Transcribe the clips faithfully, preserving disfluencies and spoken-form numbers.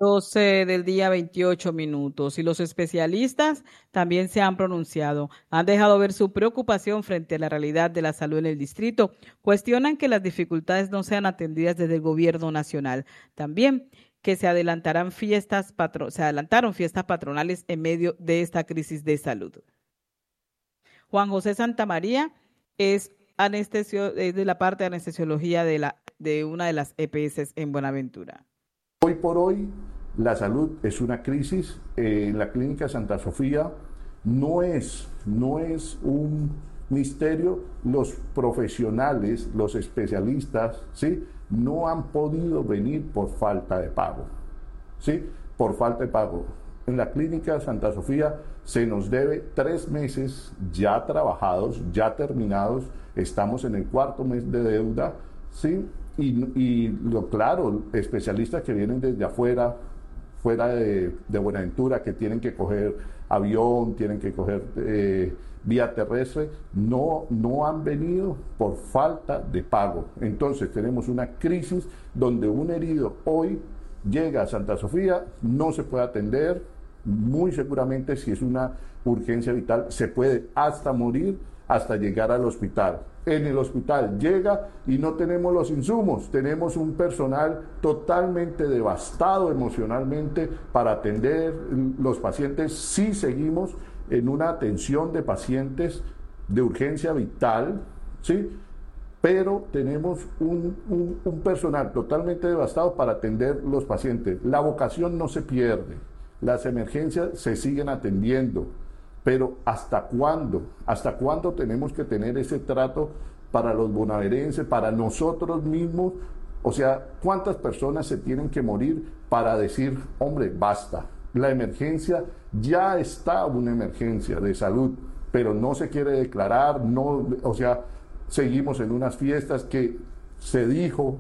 doce del día, veintiocho minutos. Y los especialistas también se han pronunciado. Han dejado ver su preocupación frente a la realidad de la salud en el distrito. Cuestionan que las dificultades no sean atendidas desde el gobierno nacional. También que se adelantarán fiestas patro se adelantaron fiestas patronales en medio de esta crisis de salud. Juan José Santamaría es anestesio, es de la parte de anestesiología de, la, de una de las E P S en Buenaventura. Hoy por hoy la salud es una crisis. Eh, en la clínica Santa Sofía no es, no es un misterio. Los profesionales, los especialistas, ¿sí?, no han podido venir por falta de pago, ¿sí?, por falta de pago. En la clínica Santa Sofía se nos debe tres meses ya trabajados, ya terminados. Estamos en el cuarto mes de deuda, ¿sí? Y, y lo claro, especialistas que vienen desde afuera, fuera de, de Buenaventura, que tienen que coger avión, tienen que coger eh, vía terrestre, no, no han venido por falta de pago. Entonces tenemos una crisis donde un herido hoy llega a Santa Sofía, no se puede atender, muy seguramente si es una urgencia vital se puede hasta morir, hasta llegar al hospital. En el hospital llega y no tenemos los insumos, tenemos un personal totalmente devastado emocionalmente para atender los pacientes. Sí seguimos en una atención de pacientes de urgencia vital, ¿sí?, pero tenemos un, un, un personal totalmente devastado para atender los pacientes. La vocación no se pierde, las emergencias se siguen atendiendo, pero ¿hasta cuándo? ¿Hasta cuándo tenemos que tener ese trato para los bonaerenses, para nosotros mismos? O sea, ¿cuántas personas se tienen que morir para decir, hombre, basta? La emergencia ya está, una emergencia de salud, pero no se quiere declarar, no, o sea, seguimos en unas fiestas que se dijo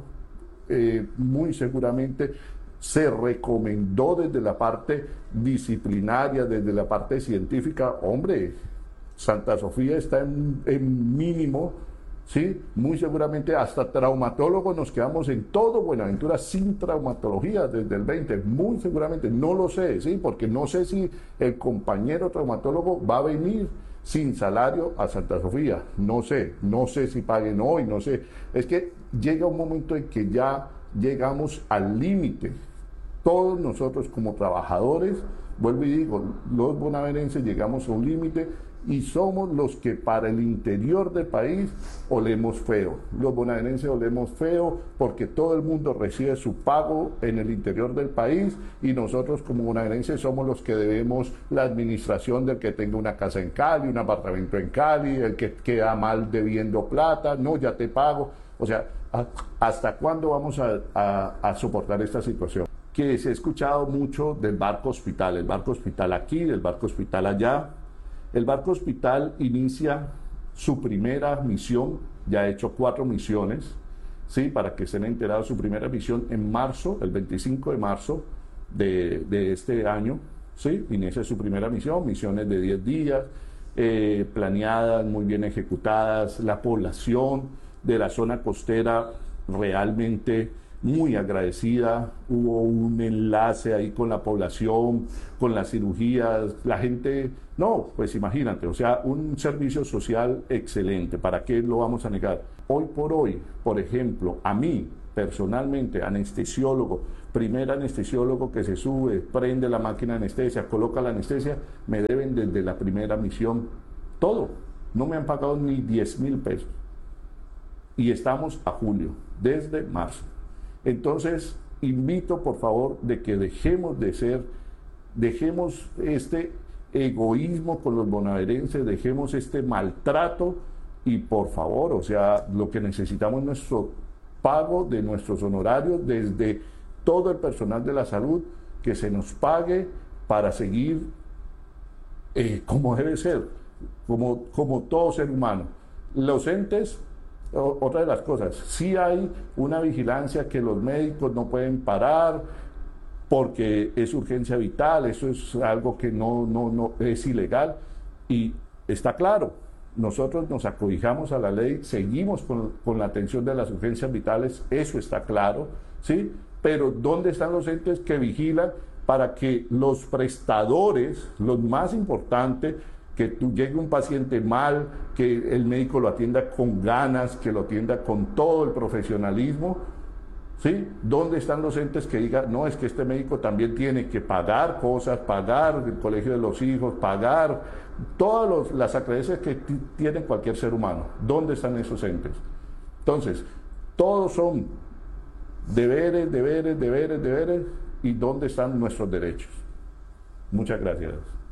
eh, muy seguramente, se recomendó desde la parte disciplinaria, desde la parte científica, hombre, Santa Sofía está en, en mínimo, ¿sí? Muy seguramente hasta traumatólogos nos quedamos en todo Buenaventura sin traumatología desde el veinte, muy seguramente, no lo sé, ¿sí? Porque no sé si el compañero traumatólogo va a venir sin salario a Santa Sofía, no sé, no sé si paguen hoy, no sé, es que llega un momento en que ya llegamos al límite. Todos nosotros como trabajadores, vuelvo y digo, los bonaerenses llegamos a un límite y somos los que para el interior del país olemos feo. Los bonaerenses olemos feo porque todo el mundo recibe su pago en el interior del país y nosotros como bonaerenses somos los que debemos la administración del que tenga una casa en Cali, un apartamento en Cali, el que queda mal debiendo plata, no, ya te pago. O sea, ¿hasta cuándo vamos a, a, a soportar esta situación? Que se ha escuchado mucho del barco hospital, el barco hospital aquí, el barco hospital allá. El barco hospital inicia su primera misión, ya ha hecho cuatro misiones, ¿sí?, para que estén enterados, su primera misión en marzo, el veinticinco de marzo de, de este año, ¿sí?, inicia su primera misión, misiones de diez días, eh, planeadas, muy bien ejecutadas, la población de la zona costera realmente muy agradecida, hubo un enlace ahí con la población, con las cirugías, la gente, no, pues imagínate, o sea, un servicio social excelente, ¿para qué lo vamos a negar? Hoy por hoy, por ejemplo, a mí, personalmente, anestesiólogo, primer anestesiólogo que se sube, prende la máquina de anestesia, coloca la anestesia, me deben desde la primera misión todo, no me han pagado ni diez mil pesos, y estamos a julio, desde marzo. Entonces, invito por favor de que dejemos de ser, dejemos este egoísmo con los bonaerenses, dejemos este maltrato y por favor, o sea, lo que necesitamos es nuestro pago de nuestros honorarios desde todo el personal de la salud, que se nos pague para seguir eh, como debe ser, como, como todo ser humano. Los entes, otra de las cosas, sí hay una vigilancia que los médicos no pueden parar porque es urgencia vital, eso es algo que no, no, no es ilegal y está claro, nosotros nos acobijamos a la ley, seguimos con, con la atención de las urgencias vitales, eso está claro, ¿sí? pero ¿dónde están los entes que vigilan para que los prestadores, los más importantes, que tú llegue un paciente mal, que el médico lo atienda con ganas, que lo atienda con todo el profesionalismo? ¿Sí? ¿Dónde están los entes que digan, no, es que este médico también tiene que pagar cosas, pagar el colegio de los hijos, pagar todas los, las acreencias que tiene cualquier ser humano? ¿Dónde están esos entes? Entonces, todos son deberes, deberes, deberes, deberes, y ¿dónde están nuestros derechos? Muchas gracias.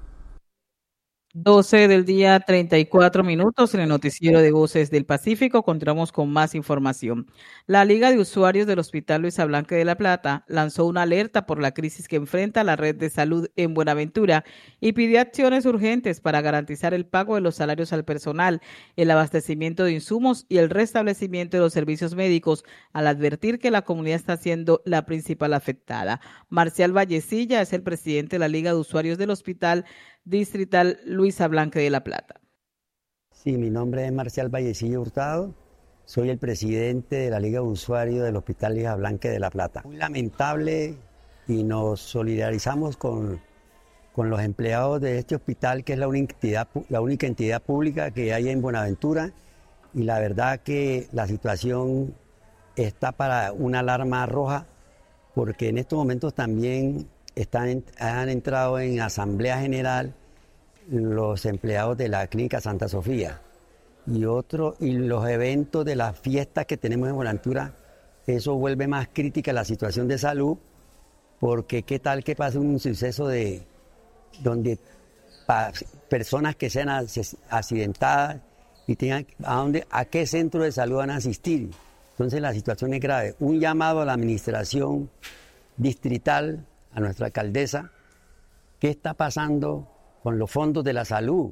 doce del día, treinta y cuatro minutos en el noticiero de Voces del Pacífico. Continuamos con más información. La Liga de Usuarios del Hospital Luisa Blanque de La Plata lanzó una alerta por la crisis que enfrenta la red de salud en Buenaventura y pidió acciones urgentes para garantizar el pago de los salarios al personal, el abastecimiento de insumos y el restablecimiento de los servicios médicos, al advertir que la comunidad está siendo la principal afectada. Marcial Vallecilla es el presidente de la Liga de Usuarios del Hospital Distrital Luisa Blanque de La Plata. Sí, mi nombre es Marcial Vallecillo Hurtado, soy el presidente de la Liga de Usuarios del Hospital Luisa Blanque de La Plata. Muy lamentable, y nos solidarizamos con, con los empleados de este hospital, que es la única entidad, la única entidad pública que hay en Buenaventura, y la verdad que la situación está para una alarma roja, porque en estos momentos también Están, han entrado en asamblea general los empleados de la Clínica Santa Sofía y, otro, y los eventos de las fiestas que tenemos en Buenaventura. Eso vuelve más crítica la situación de salud, porque qué tal que pase un suceso de donde pa, personas que sean accidentadas y tengan a, dónde, a qué centro de salud van a asistir. Entonces la situación es grave. Un llamado a la administración distrital, a nuestra alcaldesa, qué está pasando con los fondos de la salud,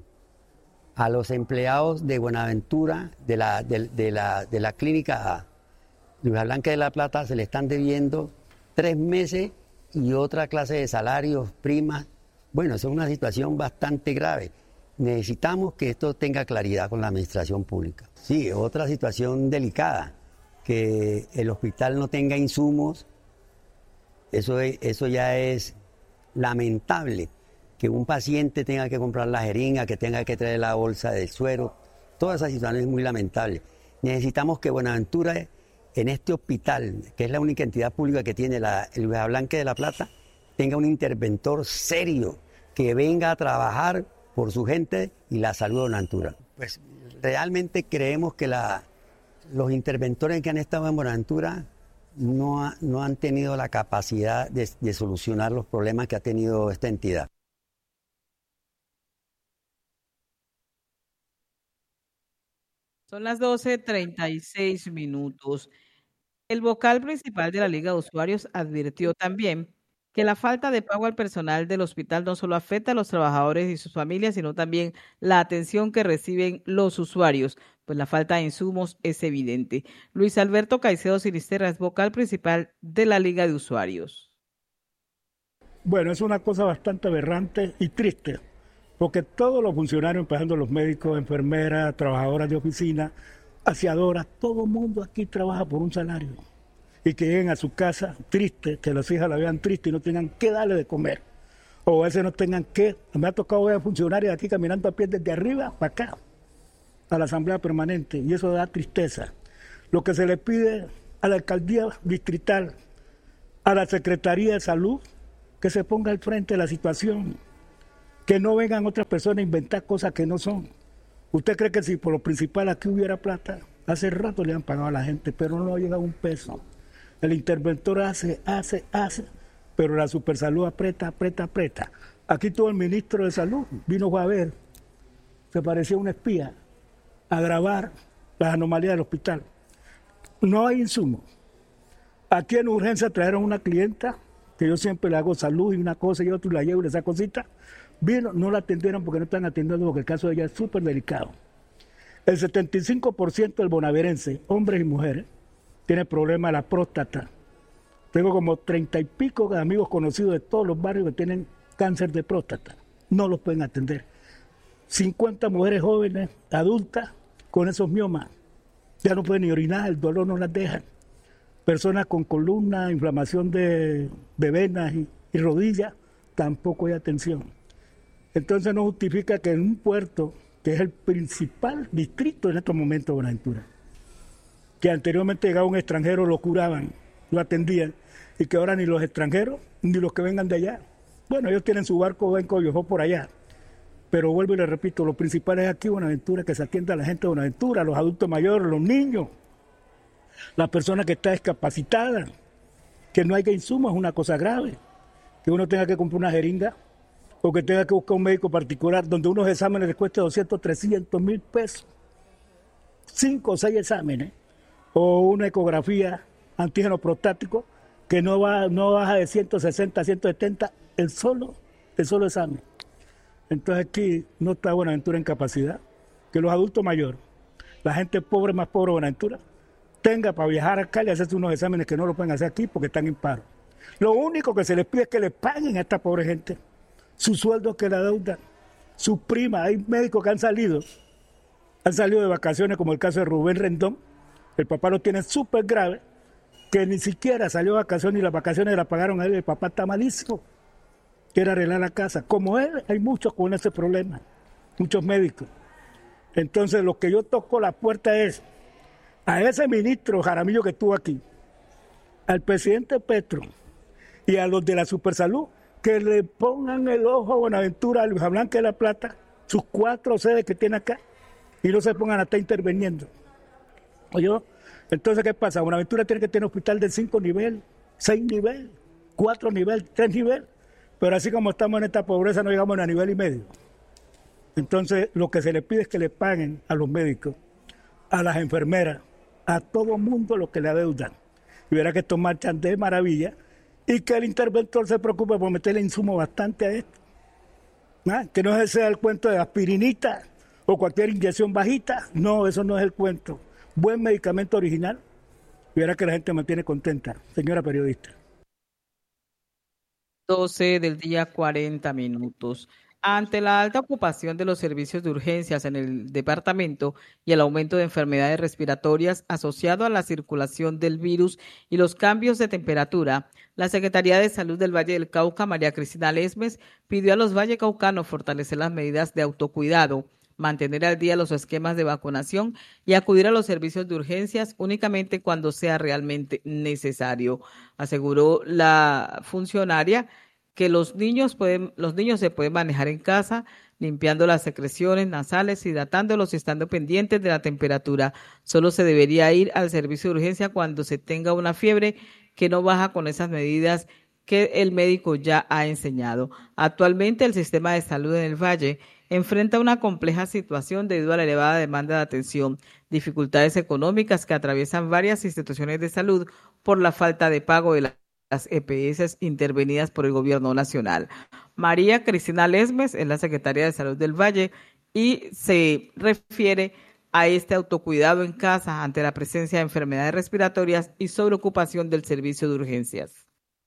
a los empleados de Buenaventura, de la, de, de la, de la clínica Luisa Blanque de La Plata, se le están debiendo tres meses y otra clase de salarios, primas. Bueno, eso es una situación bastante grave. Necesitamos que esto tenga claridad con la administración pública. Sí, otra situación delicada, que el hospital no tenga insumos. Eso, es, eso ya es lamentable, que un paciente tenga que comprar la jeringa, que tenga que traer la bolsa del suero. Toda esa situación es muy lamentable. Necesitamos que Buenaventura, en este hospital, que es la única entidad pública que tiene la Luisa Blanque de La Plata, tenga un interventor serio que venga a trabajar por su gente y la salud de Buenaventura. Pues realmente creemos que la, los interventores que han estado en Buenaventura No, ha, no han tenido la capacidad de, de solucionar los problemas que ha tenido esta entidad. Son las doce treinta y seis minutos. El vocal principal de la Liga de Usuarios advirtió también que la falta de pago al personal del hospital no solo afecta a los trabajadores y sus familias, sino también la atención que reciben los usuarios, pues la falta de insumos es evidente. Luis Alberto Caicedo Sinisterra es vocal principal de la Liga de Usuarios. Bueno, es una cosa bastante aberrante y triste, porque todos los funcionarios, empezando los médicos, enfermeras, trabajadoras de oficina, aseadoras, todo el mundo aquí trabaja por un salario. Y que lleguen a su casa tristes, que las hijas la vean triste y no tengan qué darle de comer. O a veces no tengan qué. Me ha tocado ver a funcionarios aquí caminando a pie desde arriba para acá, a la asamblea permanente, y eso da tristeza. Lo que se le pide a la alcaldía distrital, a la Secretaría de Salud, que se ponga al frente de la situación, que no vengan otras personas a inventar cosas que no son. ¿Usted cree que si por lo principal aquí hubiera plata, hace rato le han pagado a la gente, pero no ha llegado un peso? El interventor hace, hace, hace, pero la Supersalud aprieta, aprieta, aprieta. Aquí todo el ministro de Salud vino a ver, se parecía un espía, a grabar las anomalías del hospital. No hay insumos. Aquí en urgencia trajeron una clienta, que yo siempre le hago salud y una cosa y otra, y la llevo y esa cosita. Vino, no la atendieron porque no están atendiendo, porque el caso de ella es súper delicado. El setenta y cinco por ciento del bonaverense, hombres y mujeres, tiene problemas de la próstata. Tengo como treinta y pico de amigos conocidos de todos los barrios que tienen cáncer de próstata. No los pueden atender. cincuenta mujeres jóvenes, adultas, con esos miomas. Ya no pueden ni orinar, el dolor no las deja. Personas con columna, inflamación de, de venas y, y rodillas, tampoco hay atención. Entonces no justifica que en un puerto, que es el principal distrito en estos momentos de Buenaventura, que anteriormente llegaba un extranjero, lo curaban, lo atendían, y que ahora ni los extranjeros, ni los que vengan de allá. Bueno, ellos tienen su barco, ven viajó por allá. Pero vuelvo y le repito, lo principal es aquí Buenaventura, que se atienda a la gente de Buenaventura, los adultos mayores, los niños, las personas que están discapacitadas, que no haya insumos es una cosa grave, que uno tenga que comprar una jeringa o que tenga que buscar un médico particular donde unos exámenes les cueste doscientos, trescientos mil pesos, cinco o seis exámenes, o una ecografía antígeno prostático que no, va, no baja de ciento sesenta, ciento setenta el solo, el solo examen. Entonces aquí no está Buenaventura en capacidad, que los adultos mayores, la gente pobre, más pobre de Buenaventura, tenga para viajar acá y hacerse unos exámenes que no lo pueden hacer aquí porque están en paro. Lo único que se les pide es que les paguen a esta pobre gente sus sueldos que la deudan, sus primas. Hay médicos que han salido, han salido de vacaciones, como el caso de Rubén Rendón, el papá lo tiene súper grave, que ni siquiera salió de vacaciones y las vacaciones las pagaron a él, el papá está malísimo, quiere arreglar la casa. Como él, hay muchos con ese problema, muchos médicos. Entonces, lo que yo toco la puerta es a ese ministro Jaramillo que estuvo aquí, al presidente Petro y a los de la Supersalud, que le pongan el ojo a Buenaventura, a Luisa Blanca de la Plata, sus cuatro sedes que tiene acá, y no se pongan a estar interviniendo. ¿Oye? Entonces, ¿qué pasa? Buenaventura tiene que tener hospital de cinco niveles, seis niveles, cuatro niveles, tres niveles, pero así como estamos en esta pobreza no llegamos a nivel y medio. Entonces, lo que se le pide es que le paguen a los médicos, a las enfermeras, a todo mundo lo que le adeudan. Y verá que estos marchan de maravilla y que el interventor se preocupe por meterle insumo bastante a esto. ¿Ah? Que no sea el cuento de aspirinita o cualquier inyección bajita. No, eso no es el cuento. Buen medicamento original y verá que la gente mantiene contenta. Señora periodista. doce del día, cuarenta minutos. Ante la alta ocupación de los servicios de urgencias en el departamento y el aumento de enfermedades respiratorias asociado a la circulación del virus y los cambios de temperatura, la Secretaría de Salud del Valle del Cauca, María Cristina Lesmes, pidió a los vallecaucanos fortalecer las medidas de autocuidado, mantener al día los esquemas de vacunación y acudir a los servicios de urgencias únicamente cuando sea realmente necesario. Aseguró la funcionaria que los niños pueden, los niños se pueden manejar en casa, limpiando las secreciones nasales, hidratándolos y estando pendientes de la temperatura. Solo se debería ir al servicio de urgencia cuando se tenga una fiebre que no baja con esas medidas que el médico ya ha enseñado. Actualmente el sistema de salud en el Valle enfrenta una compleja situación debido a la elevada demanda de atención, dificultades económicas que atraviesan varias instituciones de salud por la falta de pago de la las E P S intervenidas por el gobierno nacional. María Cristina Lesmes es la secretaria de Salud del Valle y se refiere a este autocuidado en casa ante la presencia de enfermedades respiratorias y sobreocupación del servicio de urgencias.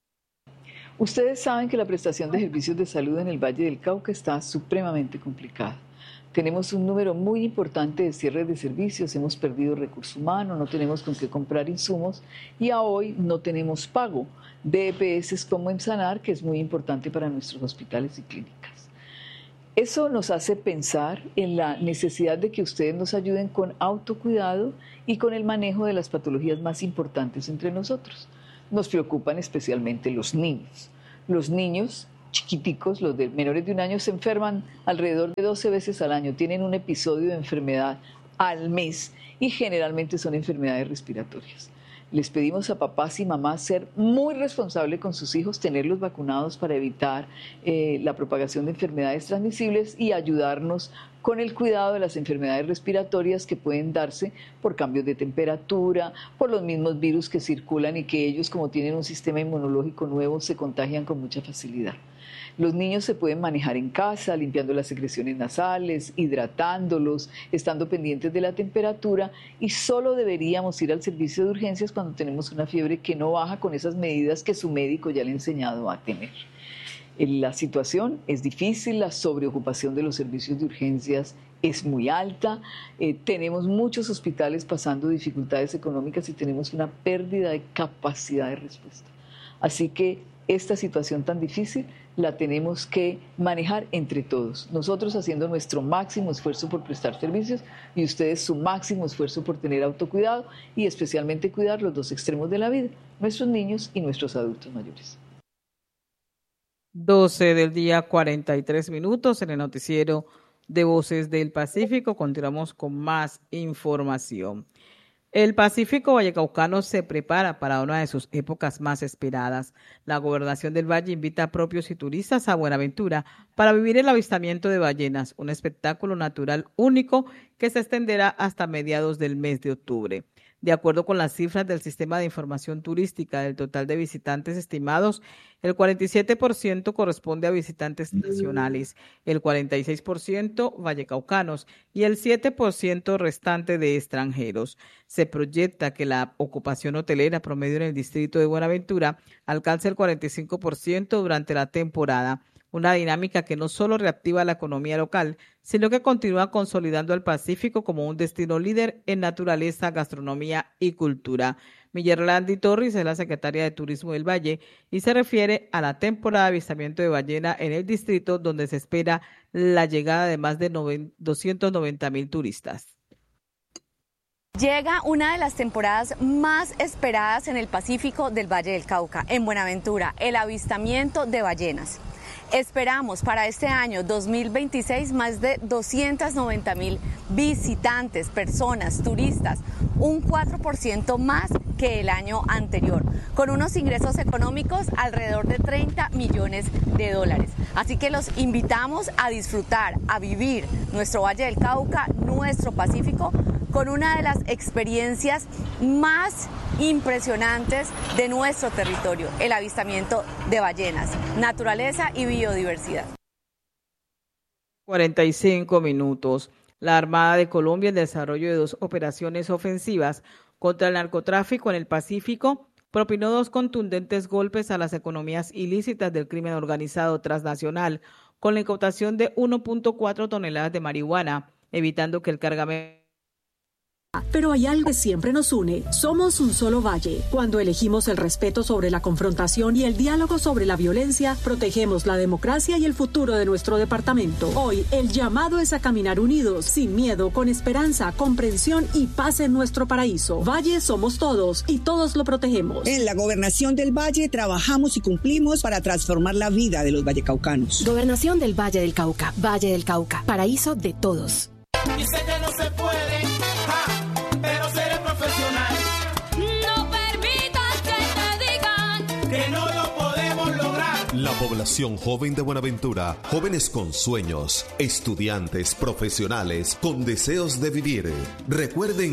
Ustedes saben que la prestación de servicios de salud en el Valle del Cauca está supremamente complicada. Tenemos un número muy importante de cierres de servicios, hemos perdido recursos humanos, no tenemos con qué comprar insumos y a hoy no tenemos pago de E P S como en Sanar, que es muy importante para nuestros hospitales y clínicas. Eso nos hace pensar en la necesidad de que ustedes nos ayuden con autocuidado y con el manejo de las patologías más importantes entre nosotros. Nos preocupan especialmente los niños. Los niños chiquiticos, los de menores de un año, se enferman alrededor de doce veces al año, tienen un episodio de enfermedad al mes y generalmente son enfermedades respiratorias. Les pedimos a papás y mamás ser muy responsables con sus hijos, tenerlos vacunados para evitar eh, la propagación de enfermedades transmisibles y ayudarnos con el cuidado de las enfermedades respiratorias que pueden darse por cambios de temperatura, por los mismos virus que circulan y que ellos, como tienen un sistema inmunológico nuevo, se contagian con mucha facilidad. Los niños se pueden manejar en casa, limpiando las secreciones nasales, hidratándolos, estando pendientes de la temperatura y solo deberíamos ir al servicio de urgencias cuando tenemos una fiebre que no baja con esas medidas que su médico ya le ha enseñado a tener. La situación es difícil, la sobreocupación de los servicios de urgencias es muy alta, eh, tenemos muchos hospitales pasando dificultades económicas y tenemos una pérdida de capacidad de respuesta. Así que esta situación tan difícil la tenemos que manejar entre todos. Nosotros haciendo nuestro máximo esfuerzo por prestar servicios y ustedes su máximo esfuerzo por tener autocuidado y especialmente cuidar los dos extremos de la vida, nuestros niños y nuestros adultos mayores. doce del día, cuarenta y tres minutos en el noticiero de Voces del Pacífico. Continuamos con más información. El Pacífico Vallecaucano se prepara para una de sus épocas más esperadas. La Gobernación del Valle invita a propios y turistas a Buenaventura para vivir el avistamiento de ballenas, un espectáculo natural único que se extenderá hasta mediados del mes de octubre. De acuerdo con las cifras del Sistema de Información Turística, del total de visitantes estimados, el cuarenta y siete por ciento corresponde a visitantes nacionales, el cuarenta y seis por ciento vallecaucanos y el siete por ciento restante de extranjeros. Se proyecta que la ocupación hotelera promedio en el distrito de Buenaventura alcance el cuarenta y cinco por ciento durante la temporada. Una dinámica que no solo reactiva la economía local, sino que continúa consolidando al Pacífico como un destino líder en naturaleza, gastronomía y cultura. Millerlandi Torres es la secretaria de Turismo del Valle y se refiere a la temporada de avistamiento de ballena en el distrito, donde se espera la llegada de más de doscientos noventa mil turistas. Llega una de las temporadas más esperadas en el Pacífico del Valle del Cauca, en Buenaventura, el avistamiento de ballenas. Esperamos para este año dos mil veintiséis más de doscientos noventa mil visitantes, personas, turistas, un cuatro por ciento más que el año anterior, con unos ingresos económicos alrededor de treinta millones de dólares. Así que los invitamos a disfrutar, a vivir nuestro Valle del Cauca, nuestro Pacífico, con una de las experiencias más impresionantes de nuestro territorio, el avistamiento de ballenas, naturaleza y biodiversidad. cuarenta y cinco minutos. La Armada de Colombia, en desarrollo de dos operaciones ofensivas contra el narcotráfico en el Pacífico, propinó dos contundentes golpes a las economías ilícitas del crimen organizado transnacional, con la incautación de uno punto cuatro toneladas de marihuana, evitando que el cargamento... Pero hay algo que siempre nos une. Somos un solo valle. Cuando elegimos el respeto sobre la confrontación y el diálogo sobre la violencia, protegemos la democracia y el futuro de nuestro departamento. Hoy, el llamado es a caminar unidos, sin miedo, con esperanza, comprensión y paz en nuestro paraíso. Valle somos todos y todos lo protegemos. En la Gobernación del Valle trabajamos y cumplimos para transformar la vida de los vallecaucanos. Gobernación del Valle del Cauca. Valle del Cauca. Paraíso de todos. Y sé que no se puede, ja, pero seré profesional. No permitas que te digan que no lo podemos lograr. La población joven de Buenaventura, jóvenes con sueños, estudiantes, profesionales, con deseos de vivir. Recuerden